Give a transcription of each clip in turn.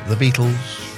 The Beatles,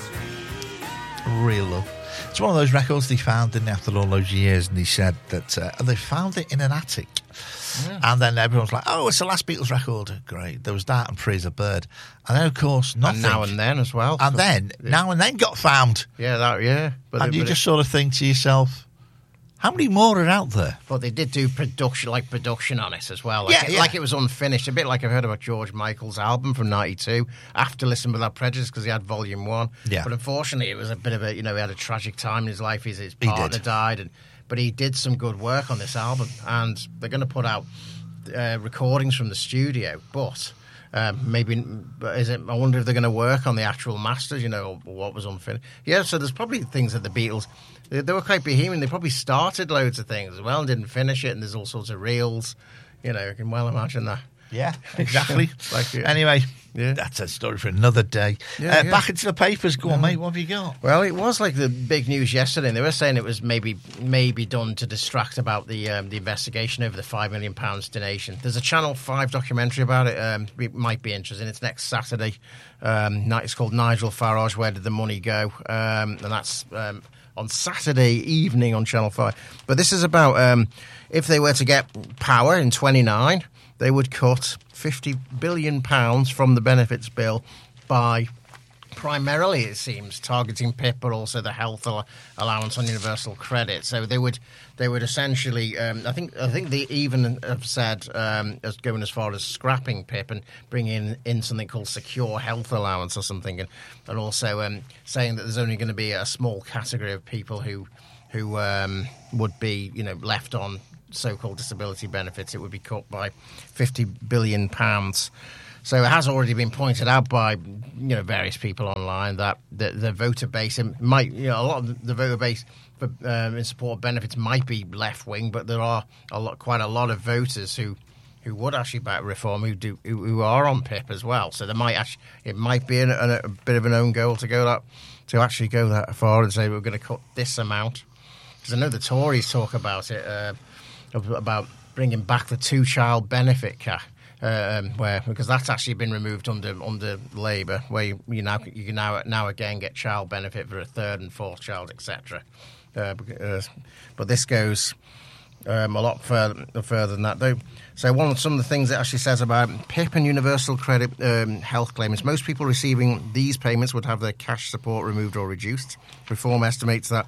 Real Love. It's one of those records they found, didn't they, after all those years, and he said that and they found it in an attic. Yeah. And then everyone's like, oh, it's the last Beatles record. Great. There was that and Praise a Bird. And then, of course, nothing. And Now and Then as well. And then, Now and Then got found. Yeah. And you just sort of think to yourself, how many more are out there? But they did do production on it as well. Like it was unfinished. A bit like I've heard about George Michael's album from '92. After Listen Without Prejudice, because he had Volume 1. Yeah. But unfortunately, it was a bit of a, he had a tragic time in his life. His partner died. But he did some good work on this album. And they're going to put out recordings from the studio. But maybe, I wonder if they're going to work on the actual masters, or what was unfinished. Yeah, so there's probably things that the Beatles... They were quite bohemian. They probably started loads of things as well and didn't finish it, and there's all sorts of reels. You can well imagine that. Yeah, exactly. Anyway, that's a story for another day. Back into the papers. Go on, mate. What have you got? Well, it was like the big news yesterday, and they were saying it was maybe done to distract about the investigation over the £5 million donation. There's a Channel 5 documentary about it. It might be interesting. It's next Saturday. It's called Nigel Farage, Where Did the Money Go? And that's... on Saturday evening on Channel 5. But this is about if they were to get power in 29, they would cut £50 billion from the benefits bill by primarily, it seems, targeting PIP, but also the health allowance on universal credit. So they would essentially, I think they even have said as going as far as scrapping PIP and bringing in something called secure health allowance or something, and also saying that there's only going to be a small category of people who would be left on so-called disability benefits. It would be cut by £50 billion. So it has already been pointed out by various people online that the voter base might a lot of the voter base for, in support of benefits might be left wing, but there are quite a lot of voters who would actually back reform who are on PIP as well. So it might be a bit of an own goal to actually go that far and say we're going to cut this amount, because I know the Tories talk about it about bringing back the 2-child benefit cap. Because that's actually been removed under Labour, where you can now again get child benefit for a third and fourth child, etc. But this goes a lot further than that, though. So some of the things it actually says about PIP and universal credit health claimants, most people receiving these payments would have their cash support removed or reduced. Reform estimates that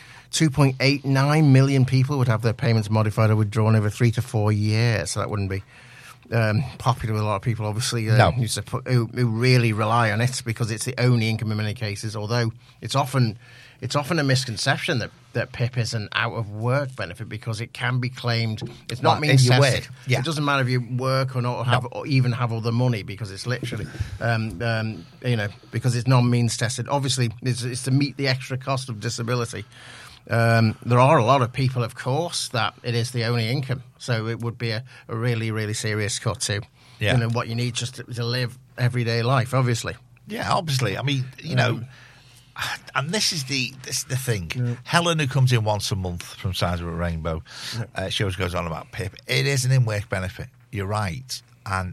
2.89 million people would have their payments modified or withdrawn over 3 to 4 years. So that wouldn't be popular with a lot of people, obviously, who really rely on it because it's the only income in many cases. Although it's often a misconception that PIP is an out of work benefit, because it can be claimed. It's not means tested. Yeah. It doesn't matter if you work or not, or even have other money, because it's literally because it's non means tested. Obviously, it's to meet the extra cost of disability. There are a lot of people, of course, that it is the only income. So it would be a really, really serious cut to what you need just to live everyday life, obviously. Yeah, obviously. I mean, and this is the thing. Yeah. Helen, who comes in once a month from Sides of a Rainbow, she always goes on about PIP. It is an in-work benefit. You're right. And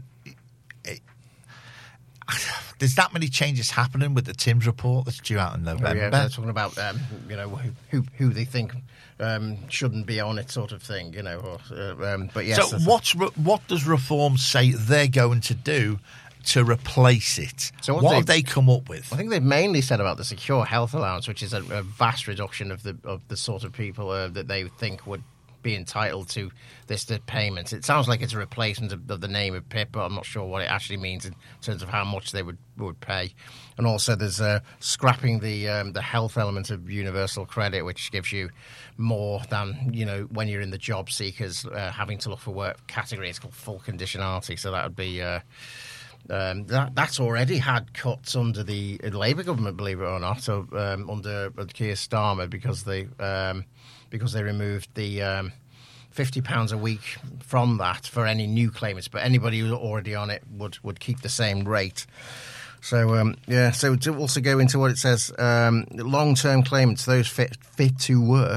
there's that many changes happening with the Timms report that's due out in November. Yeah, they're talking about who they think shouldn't be on it, sort of thing. But yes. So what does Reform say they're going to do to replace it? So what have they come up with? I think they've mainly said about the secure health allowance, which is a vast reduction of the sort of people that they think would be entitled to this payment. It sounds like it's a replacement of the name of PIP, but I'm not sure what it actually means in terms of how much they would pay. And also there's scrapping the health element of universal credit, which gives you more than when you're in the job seekers having to look for work category. It's called full conditionality. So that would be that's already had cuts under the Labour government, believe it or not, so under Keir Starmer, because they removed the £50 a week from that for any new claimants, but anybody who's already on it would keep the same rate. So so to also go into what it says, long-term claimants, those fit to work,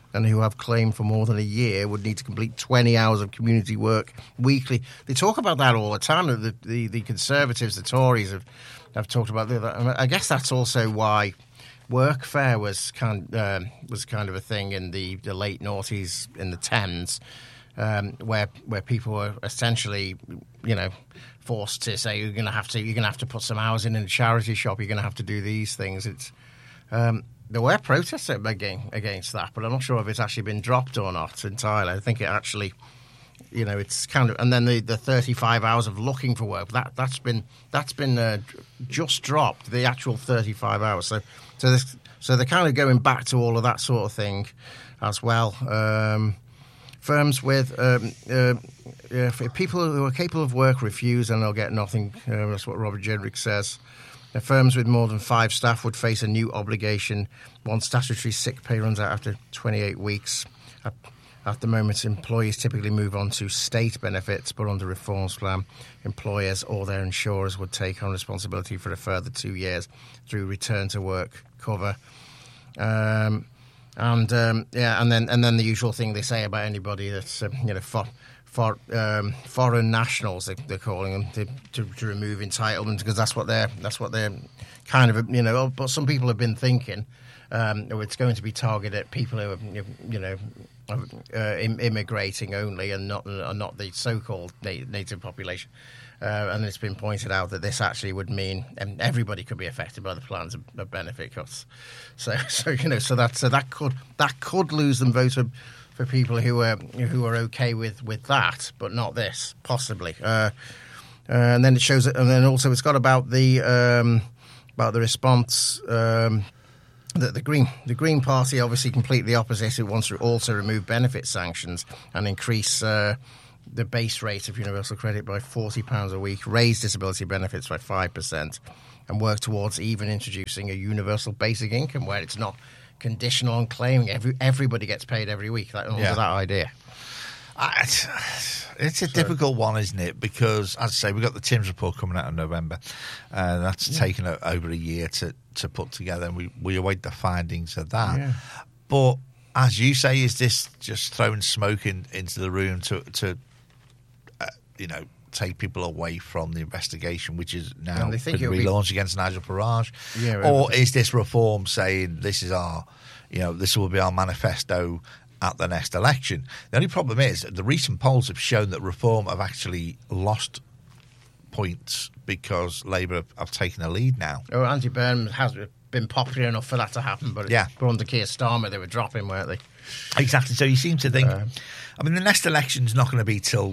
and who have claimed for more than a year would need to complete 20 hours of community work weekly. They talk about that all the time. The Conservatives, the Tories have talked about that. I guess that's also why workfare was kind of a thing in the late noughties, in the Thames, where people were essentially, forced to say you're going to have to put some hours in a charity shop. You're going to have to do these things. It's there were protests against that, but I'm not sure if it's actually been dropped or not entirely. I think it actually, it's kind of, and then the 35 hours of looking for work that's been just dropped, the actual 35 hours. So they're kind of going back to all of that sort of thing as well. Firms with if people who are capable of work refuse, and they'll get nothing. That's what Robert Jedrick says. Firms with more than 5 staff would face a new obligation once statutory sick pay runs out after 28 weeks. At the moment, employees typically move on to state benefits, but under reforms plan, employers or their insurers would take on responsibility for a further 2 years through return to work cover. And then the usual thing they say about anybody that's foreign nationals, they're calling them, to remove entitlement, because that's what they're kind of, but some people have been thinking it's going to be targeted at people who are immigrating only, and not the so-called native population. And it's been pointed out that this actually would mean everybody could be affected by the plans of benefit cuts. So that could lose them votes for people who are okay with that, but not this, possibly. And then it shows, and then also it's got about the response. The Green Party, obviously completely opposite. It wants to also remove benefit sanctions and increase the base rate of universal credit by £40 a week, raise disability benefits by 5%, and work towards even introducing a universal basic income where it's not conditional on claiming. Everybody gets paid every week. Under that idea. It's a difficult one, isn't it? Because, as I say, we've got the Timms report coming out in November. That's taken over a year to put together, and we await the findings of that. Yeah. But, as you say, is this just throwing smoke into the room to take people away from the investigation, which is now been relaunched against Nigel Farage? Or is this reform saying this is this will be our manifesto at the next election? The only problem is that the recent polls have shown that Reform have actually lost points because Labour have taken a lead now. Oh, Andy Burnham has been popular enough for that to happen, but under Keir Starmer they were dropping, weren't they? Exactly. So you seem to think, the next election's not going to be till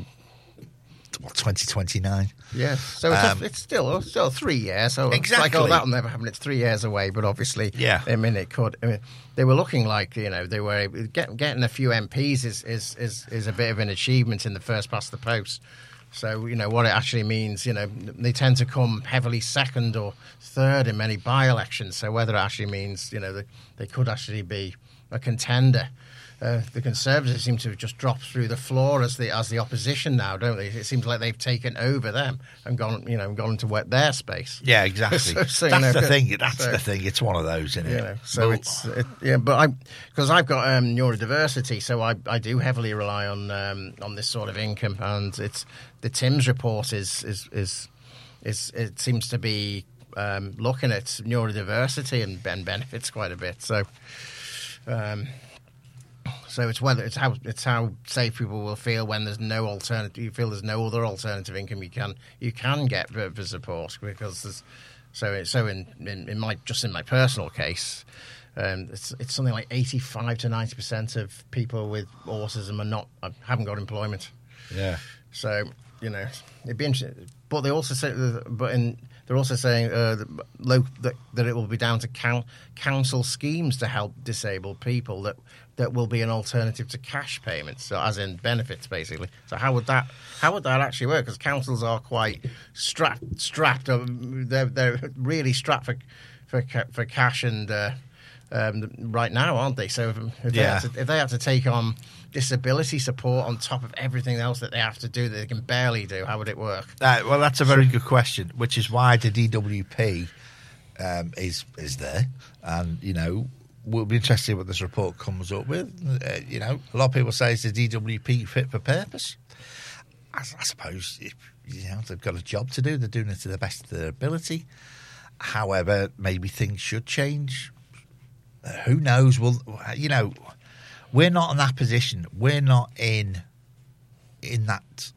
2029. Yeah, so it's still 3 years. So exactly. It's like, that'll never happen. It's 3 years away, but obviously, it could. They were looking like they were getting a few MPs is a bit of an achievement in the first past the post. So what it actually means. They tend to come heavily second or third in many by-elections. So whether it actually means they could actually be a contender. The Conservatives seem to have just dropped through the floor as the opposition now, don't they? It seems like they've taken over them and gone into their space. Yeah, exactly. That's the thing. The thing. It's one of those, isn't it? But because I've got neurodiversity, so I do heavily rely on this sort of income, and it's the Timms report is it seems to be looking at neurodiversity and benefits quite a bit. So. So it's how safe people will feel when there's no alternative. You feel there's no other alternative income you can get for support, because there's in my personal case, it's something like 85 to 90% of people with autism haven't got employment. Yeah. So it'd be interesting. But they also say, they're also saying that it will be down to council schemes to help disabled people that will be an alternative to cash payments, so as in benefits, basically. So how would that actually work? Because councils are quite strapped. They're really strapped for cash and right now, aren't they? So if they had to take on disability support on top of everything else that they have to do that they can barely do, how would it work? Well, that's a very good question, which is why the DWP is there, and we'll be interested to see what this report comes up with. A lot of people say, is the DWP fit for purpose? I suppose they've got a job to do. They're doing it to the best of their ability. However, maybe things should change. Who knows? Well, we're not in that position. We're not in that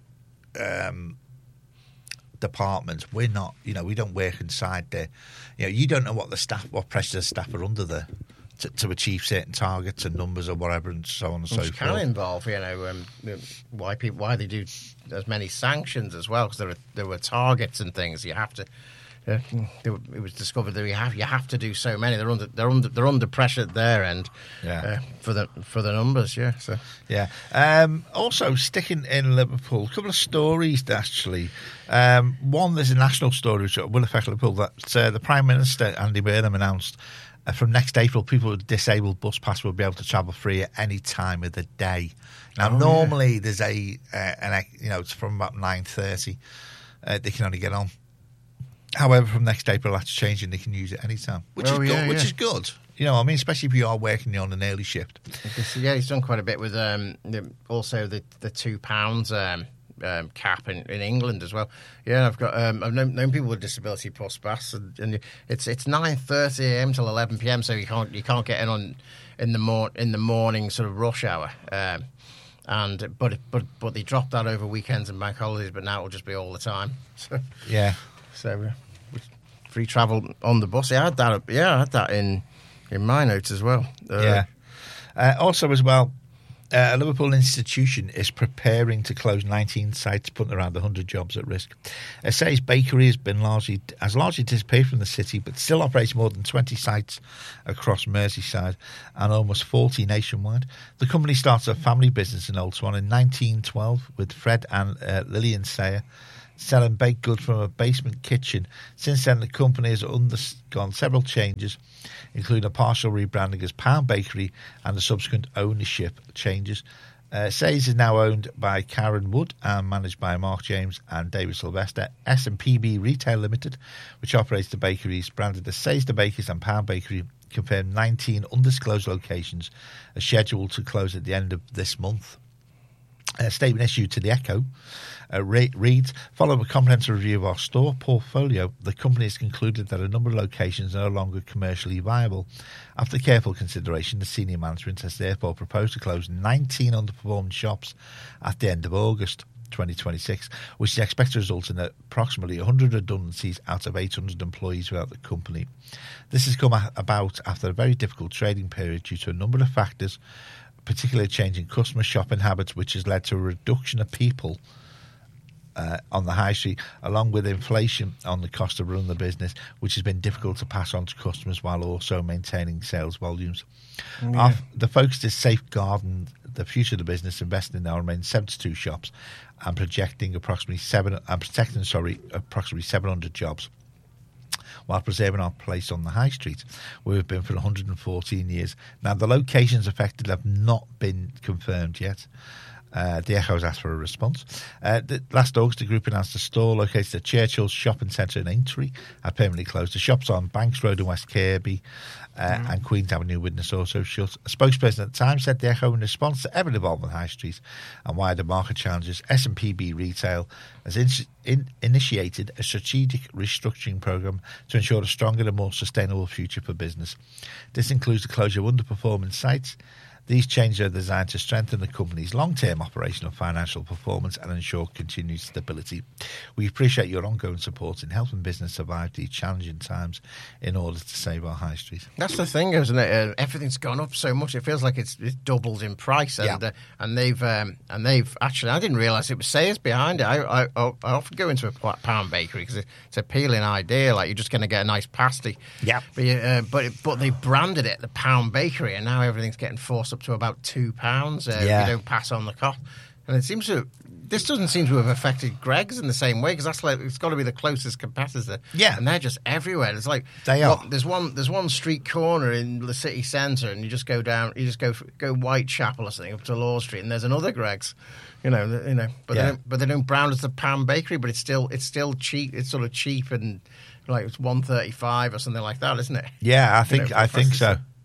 department. We're not. We don't work inside there. You don't know what pressure the staff are under there to achieve certain targets and numbers or whatever, and so on and so forth. Which can involve, why they do as many sanctions as well, because there were targets and things. You have to. It was discovered that you have to do so many. They're under pressure at their end. For the numbers. Also, sticking in Liverpool, a couple of stories actually. One, there's a national story which will affect Liverpool. That the Prime Minister Andy Burnham announced from next April, people with disabled bus pass will be able to travel free at any time of the day. Now, normally there's it's from about 9:30. They can only get on. However, from next April, that's changing. They can use it anytime, which is good. Especially if you are working on an early shift. He's done quite a bit with also the £2 cap in England as well. I've got I've known people with disability bus pass, and it's 9:30 a.m. till 11 p.m. So you can't get in the morning sort of rush hour. But they dropped that over weekends and bank holidays. But now it'll just be all the time. So free travel on the bus. I had that in my notes as well. Also as well, a Liverpool institution is preparing to close 19 sites, putting around 100 jobs at risk. Say's Bakery has largely disappeared from the city, but still operates more than 20 sites across Merseyside and almost 40 nationwide. The company started a family business in Old Swan in 1912 with Fred and Lillian Sayer, selling baked goods from a basement kitchen. Since then, the company has undergone several changes, including a partial rebranding as Pound Bakery and the subsequent ownership changes. Say's is now owned by Karen Wood and managed by Mark James and David Sylvester. S&PB Retail Limited, which operates the bakeries, branded as Say's the Bakers and Pound Bakery, confirmed 19 undisclosed locations are scheduled to close at the end of this month. A statement issued to the Echo reads, following a comprehensive review of our store portfolio, the company has concluded that a number of locations are no longer commercially viable. After careful consideration, the senior management has therefore proposed to close 19 underperforming shops at the end of August 2026, which is expected to result in approximately 100 redundancies out of 800 employees throughout the company. This has come about after a very difficult trading period due to a number of factors, particularly changing customer shopping habits, which has led to a reduction of people on the high street, along with inflation on the cost of running the business, which has been difficult to pass on to customers while also maintaining sales volumes. The focus is safeguarding the future of the business, investing in our remaining 72 shops and protecting approximately 700 jobs, while preserving our place on the high street, where we've been for 114 years. Now, the locations affected have not been confirmed yet. The Echo has asked for a response. Last August, the group announced a store located at Churchill's Shopping Centre in Aintree had permanently closed. The shops on Banks Road in West Kirby and Queen's Avenue Widnes also shut. A spokesperson at the time said the Echo, in response to ever evolving high streets and wider market challenges, S&PB Retail has initiated a strategic restructuring programme to ensure a stronger and more sustainable future for business. This includes the closure of underperforming sites. These changes are designed to strengthen the company's long-term operational financial performance and ensure continued stability. We appreciate your ongoing support in helping business survive these challenging times in order to save our high street. That's the thing, isn't it? Everything's gone up so much; it feels like it's doubled in price. And they've actually, I didn't realise it was Sayers behind it. I often go into a Pound Bakery because it's a appealing idea. Like, you're just going to get a nice pasty. Yeah. But they branded it the Pound Bakery, and now everything's getting forced up to about £2 if you don't pass on the cost. And this doesn't seem to have affected Greggs in the same way, because it's got to be the closest competitor. Yeah, and they're just everywhere. It's like they are. There's one street corner in the city centre, and you just go down. You just go Whitechapel or something up to Law Street, and there's another Greggs. But they don't brand as the Pound Bakery, but it's still cheap. It's sort of cheap, and like it's $1.35 or something like that, isn't it? Yeah, I think so.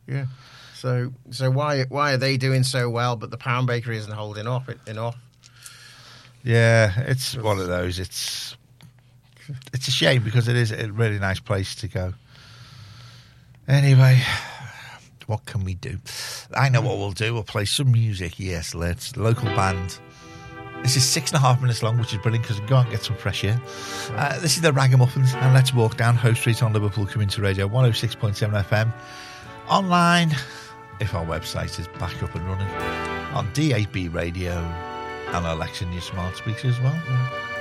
Yeah. So why are they doing so well, but the Pound Bakery isn't holding up enough? Yeah, it's one of those. It's a shame because it is a really nice place to go. Anyway, what can we do? I know what we'll do. We'll play some music. Yes, let's. Local band. This is 6.5 minutes long, which is brilliant because we can go out and get some fresh air. This is the Ragamuffins, and Let's Walk Down Hoe Street on Liverpool Community Radio 106.7 FM. Online, if our website is back up and running, on DAB Radio and Alexa in your smart speakers as well.